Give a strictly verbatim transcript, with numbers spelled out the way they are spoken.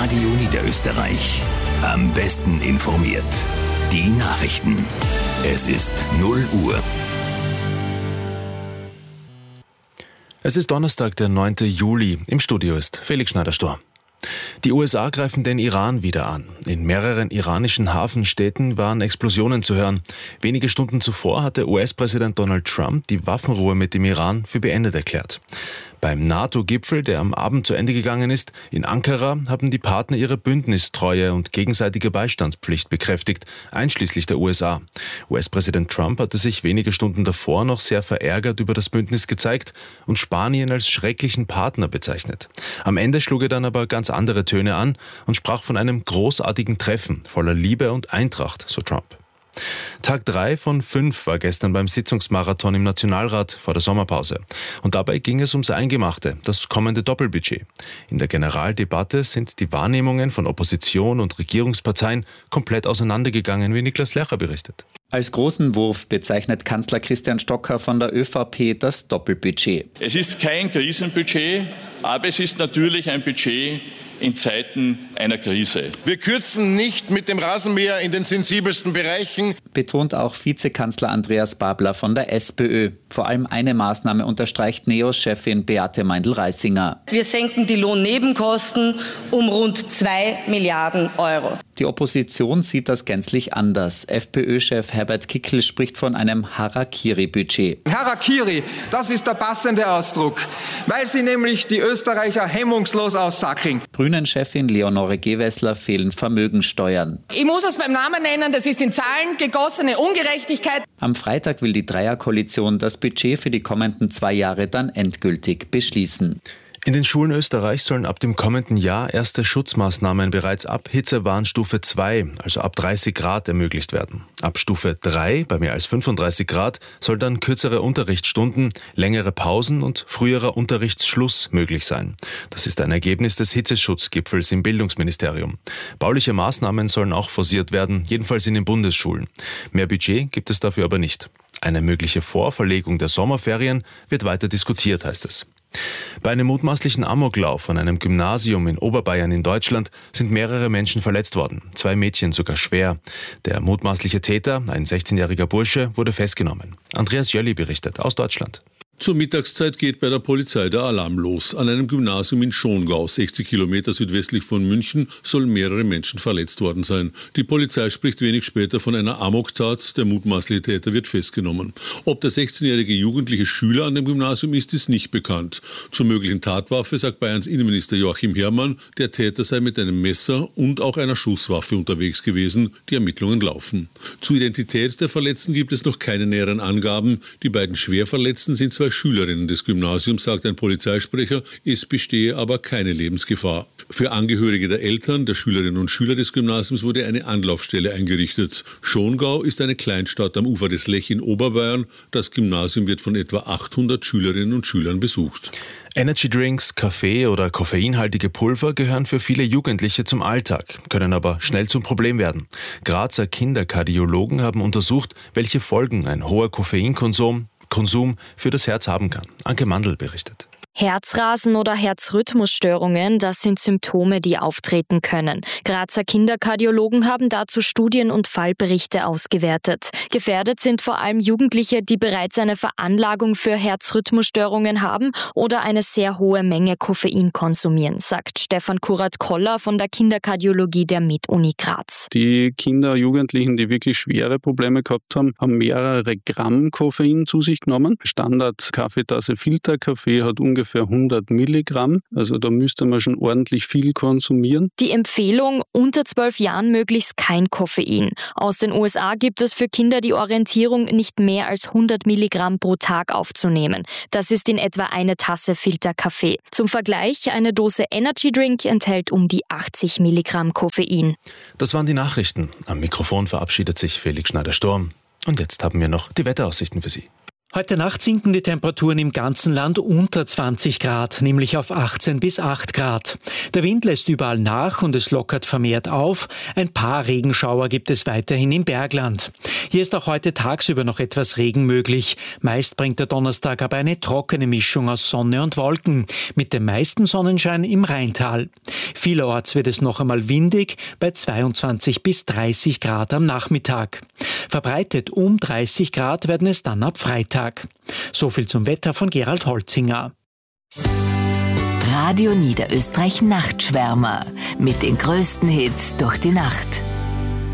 Radio Niederösterreich. Am besten informiert. Die Nachrichten. Es ist null Uhr. Es ist Donnerstag, der neunten Juli. Im Studio ist Felix Schneider-Storr. Die U S A greifen den Iran wieder an. In mehreren iranischen Hafenstädten waren Explosionen zu hören. Wenige Stunden zuvor hatte U S-Präsident Donald Trump die Waffenruhe mit dem Iran für beendet erklärt. Beim NATO-Gipfel, der am Abend zu Ende gegangen ist, in Ankara, haben die Partner ihre Bündnistreue und gegenseitige Beistandspflicht bekräftigt, einschließlich der U S A. U S-Präsident Trump hatte sich wenige Stunden davor noch sehr verärgert über das Bündnis gezeigt und Spanien als schrecklichen Partner bezeichnet. Am Ende schlug er dann aber ganz andere Töne an und sprach von einem großartigen Treffen voller Liebe und Eintracht, so Trump. Tag drei von fünf war gestern beim Sitzungsmarathon im Nationalrat vor der Sommerpause. Und dabei ging es ums Eingemachte, das kommende Doppelbudget. In der Generaldebatte sind die Wahrnehmungen von Opposition und Regierungsparteien komplett auseinandergegangen, wie Niklas Lercher berichtet. Als großen Wurf bezeichnet Kanzler Christian Stocker von der ÖVP das Doppelbudget. Es ist kein Krisenbudget, aber es ist natürlich ein Budget in Zeiten einer Krise. Wir kürzen nicht mit dem Rasenmäher in den sensibelsten Bereichen, betont auch Vizekanzler Andreas Babler von der SPÖ. Vor allem eine Maßnahme unterstreicht NEOS-Chefin Beate Meindl-Reisinger. Wir senken die Lohnnebenkosten um rund zwei Milliarden Euro. Die Opposition sieht das gänzlich anders. FPÖ-Chef Herbert Kickl spricht von einem Harakiri-Budget. Harakiri, das ist der passende Ausdruck, weil sie nämlich die Österreicher hemmungslos aussackeln. Grünen-Chefin Leonore Gewessler fehlen Vermögensteuern. Ich muss es beim Namen nennen, das ist in Zahlen gegossene Ungerechtigkeit. Am Freitag will die Dreierkoalition das Budget für die kommenden zwei Jahre dann endgültig beschließen. In den Schulen Österreichs sollen ab dem kommenden Jahr erste Schutzmaßnahmen bereits ab Hitzewarnstufe zwei, also ab dreißig Grad, ermöglicht werden. Ab Stufe drei, bei mehr als fünfunddreißig Grad, soll dann kürzere Unterrichtsstunden, längere Pausen und früherer Unterrichtsschluss möglich sein. Das ist ein Ergebnis des Hitzeschutzgipfels im Bildungsministerium. Bauliche Maßnahmen sollen auch forciert werden, jedenfalls in den Bundesschulen. Mehr Budget gibt es dafür aber nicht. Eine mögliche Vorverlegung der Sommerferien wird weiter diskutiert, heißt es. Bei einem mutmaßlichen Amoklauf an einem Gymnasium in Oberbayern in Deutschland sind mehrere Menschen verletzt worden, zwei Mädchen sogar schwer. Der mutmaßliche Täter, ein sechzehnjähriger Bursche, wurde festgenommen. Andreas Jölli berichtet aus Deutschland. Zur Mittagszeit geht bei der Polizei der Alarm los. An einem Gymnasium in Schongau, sechzig Kilometer südwestlich von München, sollen mehrere Menschen verletzt worden sein. Die Polizei spricht wenig später von einer Amoktat. Der mutmaßliche Täter wird festgenommen. Ob der sechzehnjährige jugendliche Schüler an dem Gymnasium ist, ist nicht bekannt. Zur möglichen Tatwaffe sagt Bayerns Innenminister Joachim Herrmann, der Täter sei mit einem Messer und auch einer Schusswaffe unterwegs gewesen. Die Ermittlungen laufen. Zur Identität der Verletzten gibt es noch keine näheren Angaben. Die beiden Schwerverletzten sind zwei Schülerinnen des Gymnasiums, sagt ein Polizeisprecher, es bestehe aber keine Lebensgefahr. Für Angehörige der Eltern, der Schülerinnen und Schüler des Gymnasiums wurde eine Anlaufstelle eingerichtet. Schongau ist eine Kleinstadt am Ufer des Lech in Oberbayern. Das Gymnasium wird von etwa achthundert Schülerinnen und Schülern besucht. Energydrinks, Kaffee oder koffeinhaltige Pulver gehören für viele Jugendliche zum Alltag, können aber schnell zum Problem werden. Grazer Kinderkardiologen haben untersucht, welche Folgen ein hoher Koffeinkonsum Konsum für das Herz haben kann. Anke Mandl berichtet. Herzrasen oder Herzrhythmusstörungen, das sind Symptome, die auftreten können. Grazer Kinderkardiologen haben dazu Studien und Fallberichte ausgewertet. Gefährdet sind vor allem Jugendliche, die bereits eine Veranlagung für Herzrhythmusstörungen haben oder eine sehr hohe Menge Koffein konsumieren, sagt Stefan Kurat-Koller von der Kinderkardiologie der MedUni Graz. Die Kinder, Jugendlichen, die wirklich schwere Probleme gehabt haben, haben mehrere Gramm Koffein zu sich genommen. Standard-Kaffeetasse Filterkaffee hat ungefähr hundert Milligramm, also da müsste man schon ordentlich viel konsumieren. Die Empfehlung, unter zwölf Jahren möglichst kein Koffein. Aus den U S A gibt es für Kinder die Orientierung, nicht mehr als hundert Milligramm pro Tag aufzunehmen. Das ist in etwa eine Tasse Filterkaffee. Zum Vergleich, eine Dose Energy Drink enthält um die achtzig Milligramm Koffein. Das waren die Nachrichten. Am Mikrofon verabschiedet sich Felix Schneider-Storr. Und jetzt haben wir noch die Wetteraussichten für Sie. Heute Nacht sinken die Temperaturen im ganzen Land unter zwanzig Grad, nämlich auf achtzehn bis acht Grad. Der Wind lässt überall nach und es lockert vermehrt auf. Ein paar Regenschauer gibt es weiterhin im Bergland. Hier ist auch heute tagsüber noch etwas Regen möglich. Meist bringt der Donnerstag aber eine trockene Mischung aus Sonne und Wolken, mit dem meisten Sonnenschein im Rheintal. Vielerorts wird es noch einmal windig, bei zweiundzwanzig bis dreißig Grad am Nachmittag. Verbreitet um dreißig Grad werden es dann ab Freitag. So viel zum Wetter von Gerald Holzinger. Radio Niederösterreich Nachtschwärmer mit den größten Hits durch die Nacht.